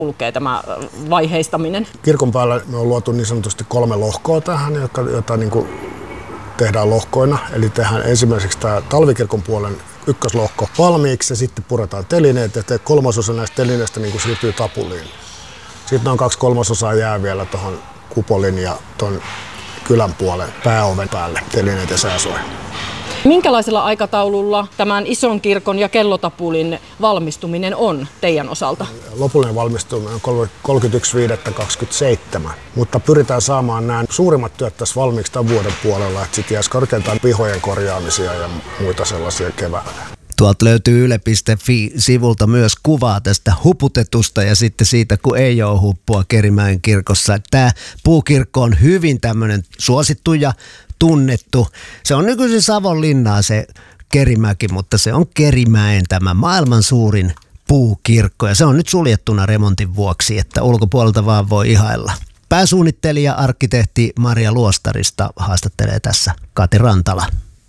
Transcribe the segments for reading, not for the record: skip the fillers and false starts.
kulkee tämä vaiheistaminen? Kirkon päällä me on luotu niin sanotusti 3 lohkoa tähän, jota niin kuin tehdään lohkoina. Eli tehdään ensimmäiseksi tämä talvikirkon puolen ykköslohko valmiiksi ja sitten puretaan telineet ja 1/3 näistä telineistä niin kuin siirtyy tapuliin. Sitten noin 2/3 jää vielä tuohon kupolin ja tuon kylän puolen pääoven päälle telineet ja sääsuoja. Minkälaisella aikataululla tämän ison kirkon ja kellotapulin valmistuminen on teidän osalta? Lopullinen valmistuminen on 31.5.27, mutta pyritään saamaan nämä suurimmat työt tässä valmiiksi tämän vuoden puolella, että sitten jäisi korkeintaan pihojen korjaamisia ja muita sellaisia keväällä. Tuolta löytyy yle.fi-sivulta myös kuvaa tästä huputetusta ja sitten siitä, kun ei ole huppua Kerimäen kirkossa. Tämä puukirkko on hyvin tämmöinen suosittu ja tunnettu. Se on nykyisin Savonlinnaa se Kerimäki, mutta se on Kerimäen tämä maailman suurin puukirkko ja se on nyt suljettuna remontin vuoksi, että ulkopuolelta vaan voi ihailla. Pääsuunnittelija, arkkitehti Maria Luostarista haastattelee tässä Kati Rantala.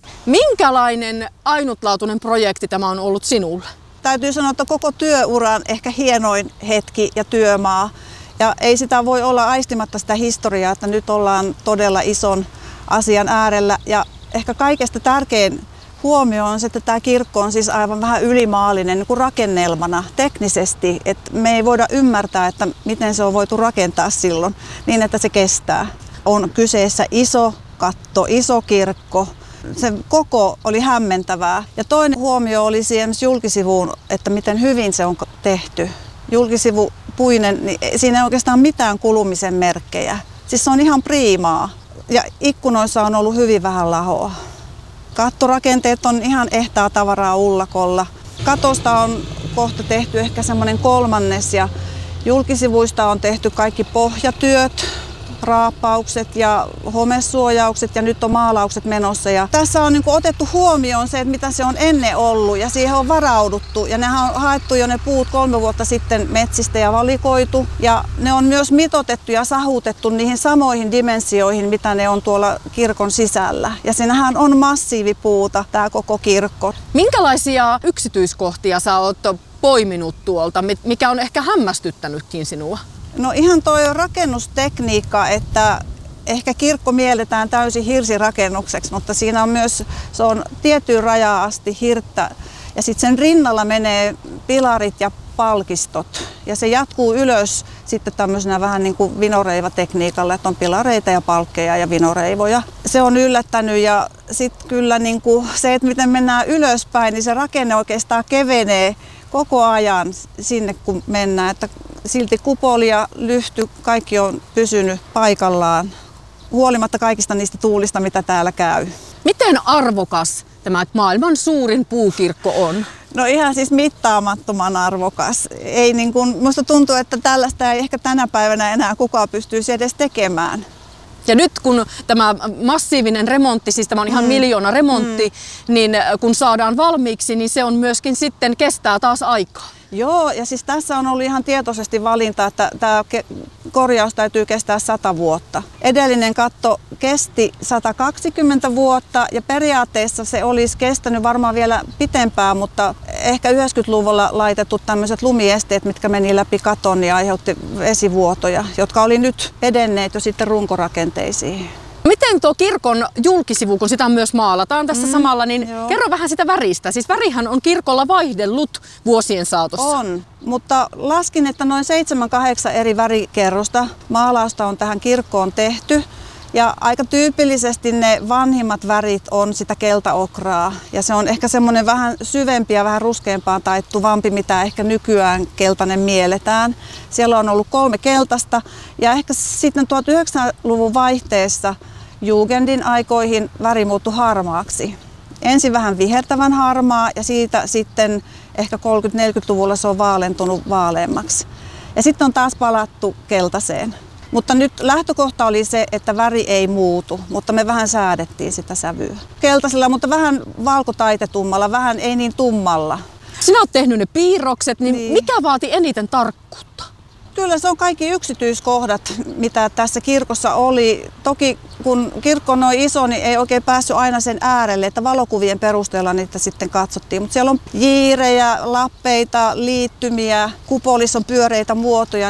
Minkälainen ainutlaatuinen projekti tämä on ollut sinulle? Täytyy sanoa, että koko työuran ehkä hienoin hetki ja työmaa. Ja ei sitä voi olla aistimatta sitä historiaa, että nyt ollaan todella ison asian äärellä. Ja ehkä kaikesta tärkein huomio on se, että tämä kirkko on siis aivan vähän ylimaallinen niin kuin rakennelmana teknisesti. Että me ei voida ymmärtää, että miten se on voitu rakentaa silloin niin, että se kestää. On kyseessä iso katto, iso kirkko. Se koko oli hämmentävää. Ja toinen huomio oli esimerkiksi julkisivuun, että miten hyvin se on tehty. Julkisivu puinen, niin siinä ei oikeastaan mitään kulumisen merkkejä. Siis se on ihan priimaa. Ja ikkunoissa on ollut hyvin vähän lahoa. Kattorakenteet on ihan ehtaa tavaraa ullakolla. Katosta on kohta tehty ehkä semmoinen 1/3 ja julkisivuista on tehty kaikki pohjatyöt, raappaukset ja homesuojaukset ja nyt on maalaukset menossa. Ja tässä on otettu huomioon se, että mitä se on ennen ollut ja siihen on varauduttu. Ja nehän on haettu jo ne puut 3 vuotta sitten metsistä ja valikoitu. Ja ne on myös mitoitettu ja sahutettu niihin samoihin dimensioihin, mitä ne on tuolla kirkon sisällä. Ja siinähän on massiivipuuta tämä koko kirkko. Minkälaisia yksityiskohtia sä oot poiminut tuolta, mikä on ehkä hämmästyttänytkin sinua? No ihan toi rakennustekniikka, että ehkä kirkko mielletään täysin hirsirakennukseksi, mutta siinä on myös, se on tiettyyn rajaan asti hirttä ja sitten sen rinnalla menee pilarit ja palkistot ja se jatkuu ylös sitten tämmöisenä vähän niin kuin vinoreivatekniikalla, että on pilareita ja palkkeja ja vinoreivoja. Se on yllättänyt ja sitten kyllä niin kuin se, että miten mennään ylöspäin, niin se rakenne oikeastaan kevenee koko ajan sinne kun mennään, että silti kupoli ja lyhty, kaikki on pysynyt paikallaan, huolimatta kaikista niistä tuulista, mitä täällä käy. Miten arvokas tämä maailman suurin puukirkko on? No ihan siis mittaamattoman arvokas. Ei niin kuin, musta tuntuu, että tällaista ei ehkä tänä päivänä enää kukaan pystyisi edes tekemään. Ja nyt kun tämä massiivinen remontti, siis tämä on ihan miljoona remontti, niin kun saadaan valmiiksi, niin se on myöskin sitten kestää taas aikaa. Joo, ja siis tässä on ollut ihan tietoisesti valinta, että tämä korjaus täytyy kestää 100 vuotta. Edellinen katto kesti 120 vuotta ja periaatteessa se olisi kestänyt varmaan vielä pitempään, mutta ehkä 90-luvulla laitetut tämmöiset lumiesteet, mitkä meni läpi katon ja aiheutti vesivuotoja, jotka oli nyt edenneet jo sitten runkorakenteisiin. Miten tuo kirkon julkisivu, kun sitä myös maalataan tässä samalla, niin kerro vähän sitä väristä. Siis värihän on kirkolla vaihdellut vuosien saatossa. On, mutta laskin, että noin 7-8 eri värikerrosta maalausta on tähän kirkkoon tehty. Ja aika tyypillisesti ne vanhimmat värit on sitä keltaokraa. Ja se on ehkä semmoinen vähän syvempi ja vähän ruskeampaan taittuvampi, mitä ehkä nykyään keltainen mielletään. Siellä on ollut 3 keltaista ja ehkä sitten 1900-luvun vaihteessa Jugendin aikoihin väri muuttui harmaaksi. Ensin vähän vihertävän harmaa ja siitä sitten ehkä 30-40-luvulla se on vaalentunut vaaleammaksi. Ja sitten on taas palattu keltaiseen. Mutta nyt lähtökohta oli se, että väri ei muutu, mutta me vähän säädettiin sitä sävyä. Keltaisella, mutta vähän valkotaitetummalla, vähän ei niin tummalla. Sinä olet tehnyt ne piirrokset, niin mikä vaati eniten tarkkuutta? Kyllä se on kaikki yksityiskohdat, mitä tässä kirkossa oli. Toki kun kirkko on noin iso, niin ei oikein päässyt aina sen äärelle, että valokuvien perusteella niitä sitten katsottiin. Mutta siellä on jiirejä, lappeita, liittymiä, kupolissa on pyöreitä muotoja.